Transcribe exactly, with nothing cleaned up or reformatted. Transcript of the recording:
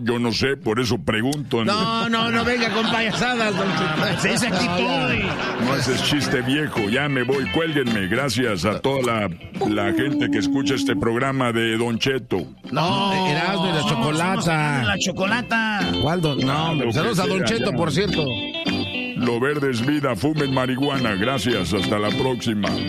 yo no sé, por eso pregunto. No, no, no venga con payasadas, don Cheto. Se dice actitud. No haces chiste viejo, ya me voy, cuélguenme. Gracias a toda la, la gente que escucha este programa de Don Cheto. No, Erasmo y la Chocolata. La Chocolata. ¿Cuál don? No, hombre, saludos a Don Cheto, por cierto. Lo verde es vida, fumen marihuana. Gracias, hasta la próxima.